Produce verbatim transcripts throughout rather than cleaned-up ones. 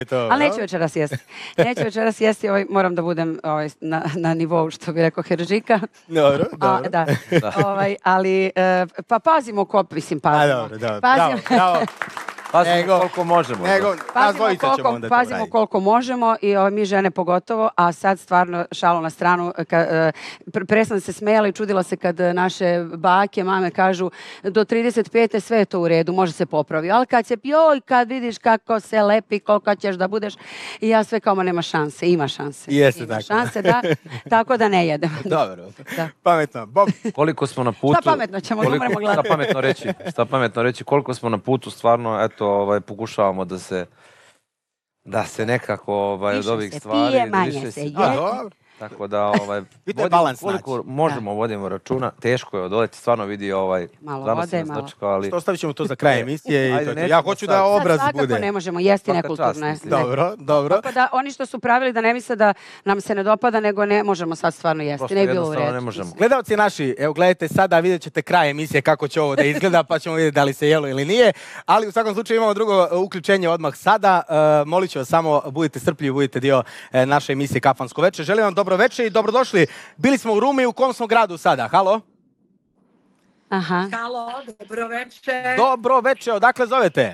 Ali neću večeras jesti. Neću večeras jesti, ovaj, moram da budem ovaj, na, na nivou, što bi rekao Heržika. Dobro, dobro. A, da. Ovaj, ali, e, pa pazimo ko, mislim, pazimo. A, dobro, dobro. Pazimo, Bravo, bravo. Pazimo Nego- koliko možemo. Nego, nas pazimo, dvojica ćemo koliko, onda to pazimo raditi. koliko možemo i ovaj, mi žene pogotovo, a sad stvarno šalo na stranu, ka, e, pre- presno se smejala i čudila se kad e, naše bake, mame kažu do trideset pete sve je to u redu, može se popravi, ali kad se, joj, kad vidiš kako se lepi, koliko ćeš da budeš, i ja sve kao, ma nema šanse, ima šanse. Jeste ima tako. šanse, da, tako da ne jedem. Dobro, Da. pametno. Bob, Koliko smo na putu... Šta pametno ćemo, koliko- umremo gladni. Šta pametno reći? Šta pametno reći? Koliko smo na putu, stvarno, eto, ovaj, pokušavamo da se da se nekako ovaj, od Više ovih se stvari... pije, manje više se a, jede. dobro. Tako da, ovaj, Bitno je vodimo- balans koliko naći. možemo, vodimo računa. Teško je odoleti, stvarno vidi ovaj... Malo danas vode, nas malo- dočekao, ali... Što ostavit ćemo to za kraj emisije i Ajde, to je to. nećemo Ja hoću sad. da obraz Sad svakako bude. ne možemo jesti Svaka nekulturno. čast, je. mislim. Ne. Dobro, dobro. Tako da oni što su pravili da ne misle da nam se ne dopada, nego ne možemo sad stvarno jesti. Prosto Ne bi bilo u jednostavno redu. ne možemo. Gledalci naši, evo gledajte sada, vidjet ćete kraj emisije kako će ovo da izgleda, pa ćemo vidjeti da li se jelo ili nije. Ali u svakom slučaju imamo drugo e, uključenje odmah sada. E, molit ću vas samo, budite strpljivi, budite dio e, naše emisije Kafansko veče. Želim vam dobro veče i dobrodošli. Bili smo u Rumi, u kom smo gradu sada? Halo? Aha. Halo, dobro večer. Dobro veče, odakle zovete?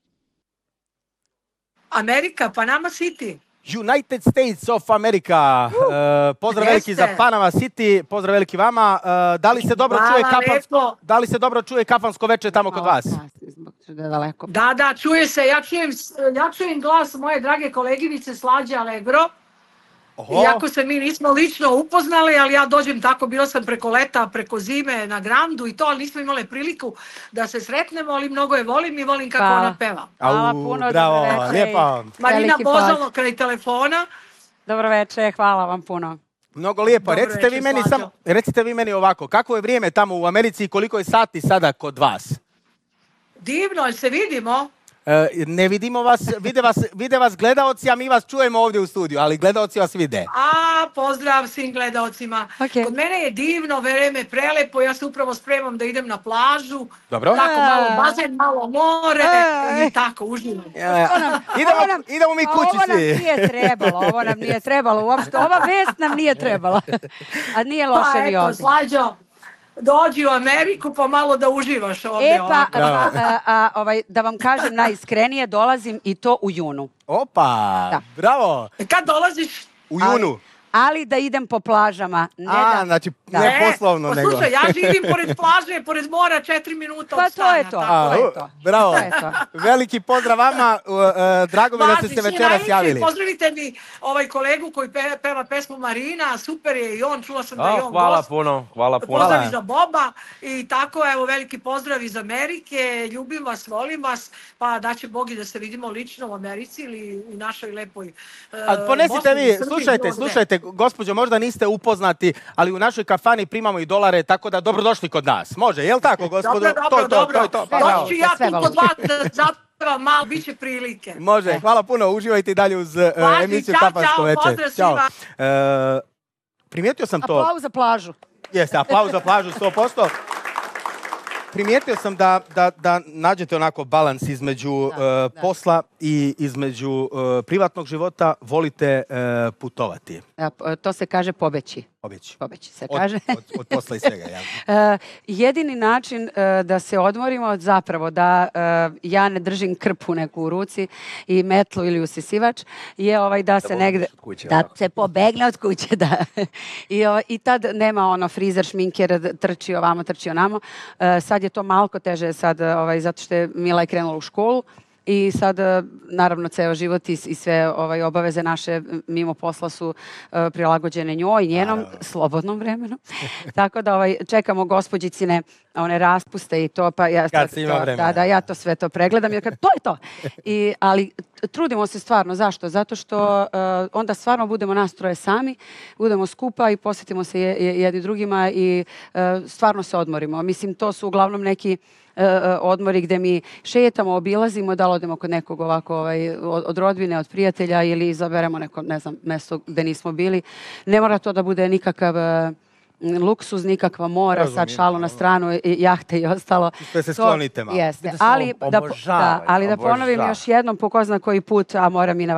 Amerika, Panama City. United States of America. E, pozdrav veliki za Jeste. Panama City, pozdrav veliki vama. E, da li se dobro Hvala čuje kafansko, lepo. da li se dobro čuje Kafansko veče tamo kod Malo vas? kasni, zbog toga da je daleko. Da, da, čuje se, ja čujem, ja čujem glas moje drage koleginice Slađe Allegro. Oho. Iako se mi nismo lično upoznali, ali ja dođem tako, bila sam preko leta, preko zime na Grandu i to, ali nismo imali priliku da se sretnemo, ali mnogo je volim i volim kako Hvala. ona peva. Hvala Au, puno, bravo, dobro veče. lijepo. Marina Veliki Bozalo pozdrav. kraj telefona. Dobro večer, hvala vam puno. Mnogo lijepo. Dobro Recite vi večer, meni Slađo. samo, recite vi meni ovako, kako je vrijeme tamo u Americi i koliko je sati sada kod vas? Divno, jel se vidimo? E, ne vidimo vas, vide vas, vide vas gledaoci, a mi vas čujemo ovdje u studiju, ali gledaoci vas vide. A, pozdrav svim gledaocima. Ok. Kod mene je divno, vreme prelepo, ja se upravo spremam da idem na plažu. Dobro? Tako malo bazen, malo more Ej. i tako uživam. E, idemo, Ovo nam- idemo mi a kući Ovo nam svi. nije trebalo, ovo nam nije trebalo uopšte. Ova vest nam nije trebala. A nije loše Pa ni eto, ovdje. Slađo, dođi u Ameriku pa malo da uživaš ovdje. E pa, ovako. a, a, a, ovaj, da vam kažem najiskrenije, dolazim i to u junu. Opa, Da. bravo. E, Kad dolaziš? U Ali- junu. Ali da idem po plažama. Ne A, da, znači, Da. ne poslovno, pa nego... slušaj, ja živim pored plaže, pored mora, četiri minuta Pa od to je stana, to. tako. A, to je u, to. bravo. To je to. Veliki pozdrav vama, uh, uh, drago mi je da ste Važi, se svi večeras najljepši, javili. Pozdravite mi ovaj kolegu koji pe, peva pesmu Marina, super je i on, čula sam da je A, on hvala gost. puno, hvala puno. Pozdrav Hvala. i za Boba i tako, evo, veliki pozdrav iz Amerike, ljubim vas, volim vas, pa da će Bog i da se vidimo lično u Americi ili u našoj lepoj uh, A ponesite Bosni, vi, Srbiji, slušajte, bilo gde. slušajte, gospođo, možda niste upoznati, ali u našoj kafani primamo i dolare, tako da dobrodošli kod nas. Može, jel tako, gospodo? Dobro, dobro, to, je to, dobro. to je to. Pa, bravo. Doći ću ja Sve tu volim. kod vas da zapevam malo, bit će prilike. Može, hvala puno, uživajte i dalje uz uh, Važi, emisiju ćao, Kafansko ćao, veče. pozdrav Ćao. svima. Uh, primijetio sam to, Aplauz za plažu. jeste, aplauz za plažu sto posto. Primijetio sam da, da, da nađete onako balans između uh, da. posla i između uh, privatnog života, volite uh, putovati. A, p- To se kaže pobeći. Obići. Pobeći se Od, kaže. od, od posla i svega, jel? E, jedini način e, da se odmorimo zapravo da e, ja ne držim krpu neku u ruci i metlu ili usisivač je ovaj da se pobegneš negde od kuće, da ovako. se pobegne od kuće, da. I, o, I tad nema ono frizer, šminker, trči ovamo, trči onamo. E, sad je to malko teže sad ovaj zato što je Mila je krenula u školu. I sad, e, naravno, ceo život i, i sve ovaj, obaveze naše mimo posla su e, prilagođene njoj i njenom Naravno. slobodnom vremenu. Tako da ovaj, čekamo gospođicine one raspuste i to, pa ja, Kad to- se ima to- vremena. da, da, ja to sve to pregledam, jer kad, to je to. I, ali t- trudimo se stvarno, zašto? Zato što e, onda stvarno budemo nas troje sami, budemo skupa i posjetimo se je, je- jedni drugima i e, stvarno se odmorimo. Mislim, to su uglavnom neki e, e, odmori gde mi šetamo, obilazimo, da li odemo kod nekog ovako ovaj, od, od rodbine, od prijatelja ili izaberemo neko, ne znam, mesto gde nismo bili. Ne mora to da bude nikakav e, luksuz, nikakva mora, sad Razumijem, šalu na stranu, i jahte i ostalo. Da se To- sklonite malo. Jeste, Da se ali da, po- obožavaj, da, ali da ponovim obožavaj. još jednom po ko zna koji put, a moram i na